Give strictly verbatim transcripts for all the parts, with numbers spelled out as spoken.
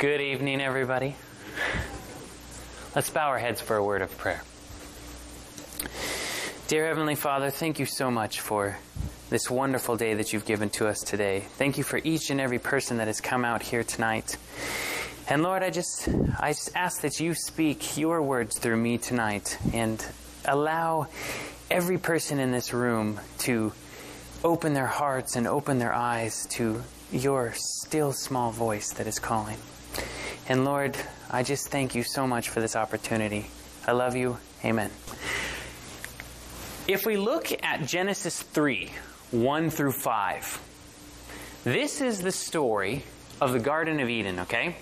Good evening, everybody. Let's bow our heads for a word of prayer. Dear Heavenly Father, thank you so much for this wonderful day that you've given to us today. Thank you for each and every person that has come out here tonight. And Lord, I just, I just ask that you speak your words through me tonight and allow every person in this room to open their hearts and open their eyes to your still small voice that is calling. And Lord, I just thank you so much for this opportunity. I love you. Amen. If we look at Genesis three, one through five, this is the story of the Garden of Eden, okay?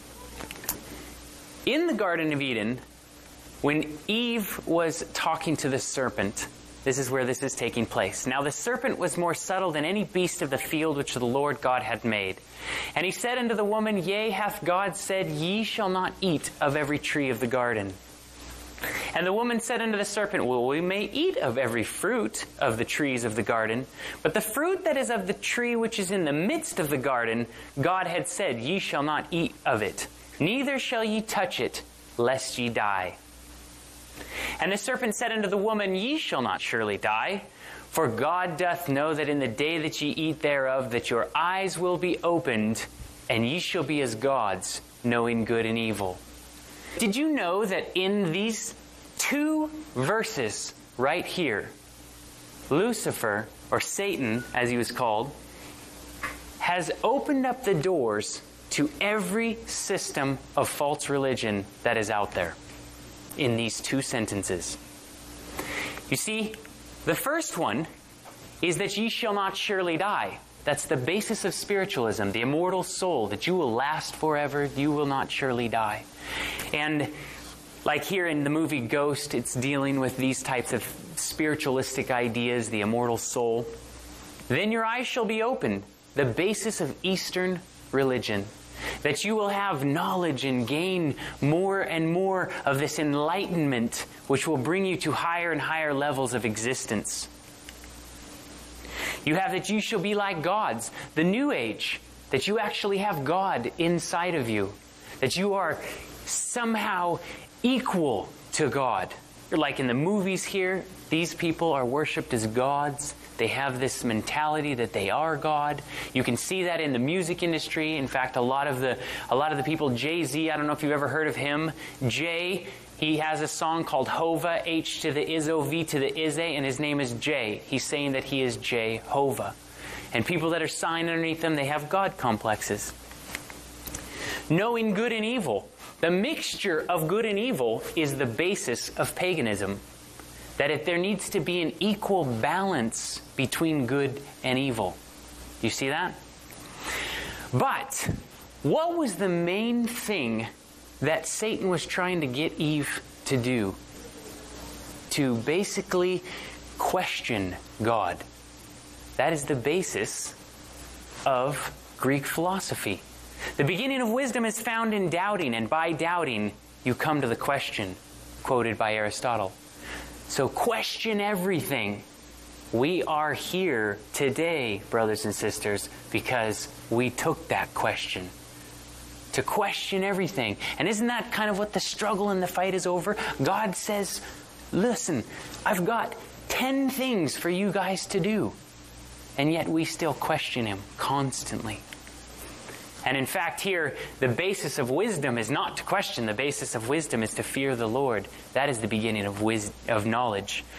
In the Garden of Eden, when Eve was talking to the serpent, this is where this is taking place. Now the serpent was more subtle than any beast of the field which the Lord God had made. And he said unto the woman, Yea, hath God said, Ye shall not eat of every tree of the garden. And the woman said unto the serpent, Well, we may eat of every fruit of the trees of the garden, but the fruit that is of the tree which is in the midst of the garden, God had said, Ye shall not eat of it, neither shall ye touch it, lest ye die. And the serpent said unto the woman, Ye shall not surely die, for God doth know that in the day that ye eat thereof, that your eyes will be opened, and ye shall be as gods, knowing good and evil. Did you know that in these two verses right here, Lucifer, or Satan as he was called, has opened up the doors to every system of false religion that is out there? In these two sentences. You see, the first one is that ye shall not surely die. That's the basis of spiritualism, the immortal soul, that you will last forever, you will not surely die. And like here in the movie Ghost, it's dealing with these types of spiritualistic ideas, the immortal soul. Then your eyes shall be opened, the basis of Eastern religion. That you will have knowledge and gain more and more of this enlightenment, which will bring you to higher and higher levels of existence. You have that you shall be like gods, the New Age, that you actually have God inside of you, that you are somehow equal to God. Like in the movies here, these people are worshipped as gods. They have this mentality that they are God. You can see that in the music industry. In fact, a lot of the a lot of the people, Jay-Z, I don't know if you've ever heard of him. Jay, he has a song called Hova, H to the Izzo, V to the Izze, and his name is Jay. He's saying that he is Jehovah. And people that are signed underneath them, they have God complexes. Knowing good and evil. The mixture of good and evil is the basis of paganism. That if there needs to be an equal balance between good and evil. You see that? But what was the main thing that Satan was trying to get Eve to do? To basically question God. That is the basis of Greek philosophy. The beginning of wisdom is found in doubting, and by doubting you come to the question, quoted by Aristotle. So question everything. We are here today, brothers and sisters, because we took that question. To question everything. And isn't that kind of what the struggle and the fight is over? God says, listen, I've got ten things for you guys to do. And yet we still question Him constantly. And in fact here, the basis of wisdom is not to question. The basis of wisdom is to fear the Lord. That is the beginning of wisdom, of knowledge.